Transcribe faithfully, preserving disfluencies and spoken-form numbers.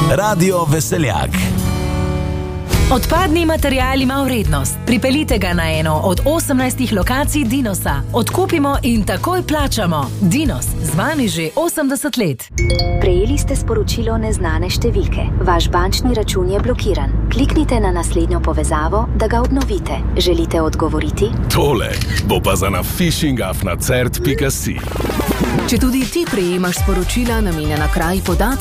Radio Veseljak. Odpadni material ima vrednost. Pripeljite ga na eno od osemnajstih lokacij Dinosa. Odkupimo in takoj plačamo. Dinos, z vami že osemdeset let. Prejeli ste sporočilo neznane številke. Vaš bančni račun je blokiran. Kliknite na naslednjo povezavo, da ga obnovite. Želite odgovoriti? Tole bo pa za na phishingafnacert pika si. Če tudi ti prejemaš sporočila namenjena kraji podatkov,